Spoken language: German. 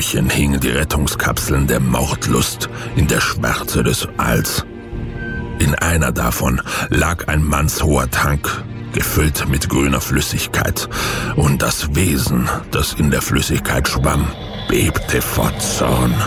Türmchen hingen die Rettungskapseln der Mordlust in der Schwärze des Alls. In einer davon lag ein mannshoher Tank, gefüllt mit grüner Flüssigkeit, und das Wesen, das in der Flüssigkeit schwamm, bebte vor Zorn.